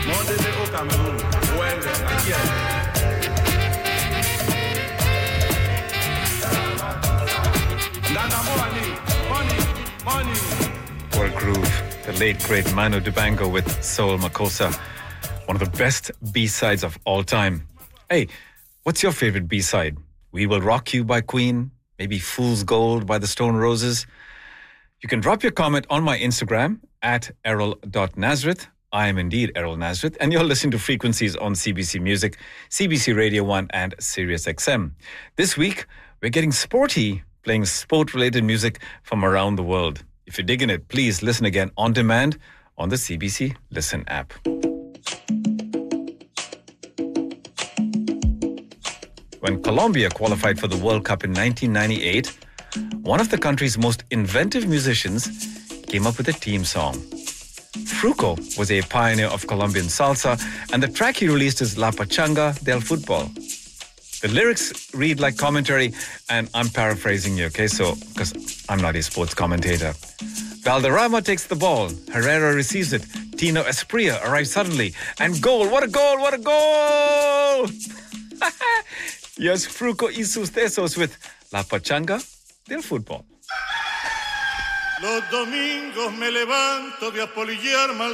Mondele au Cameroun. Ouais, aquí hay. Nana money. What a groove. The late, great Manu Dibango with Soul Makossa. One of the best B-sides of all time. Hey, what's your favorite B-side? We Will Rock You by Queen? Maybe Fool's Gold by the Stone Roses? You can drop your comment on my Instagram at errol.nazareth. I am indeed Errol Nazareth, and you're listening to Frequencies on CBC Music, CBC Radio 1 and Sirius XM. This week, we're getting sporty, playing sport-related music from around the world. If you're digging it, please listen again on demand on the CBC Listen app. When Colombia qualified for the World Cup in 1998, one of the country's most inventive musicians came up with a team song. Fruco was a pioneer of Colombian salsa, and the track he released is La Pachanga del Fútbol. The lyrics read like commentary, and I'm paraphrasing you, okay? So, because I'm not a sports commentator. Valderrama takes the ball. Herrera receives it. Tino Esprilla arrives suddenly. And goal! What a goal! What a goal! Yes, Fruco y sus tesos with La Pachanga del Fútbol. Los domingos me levanto de apolillar mal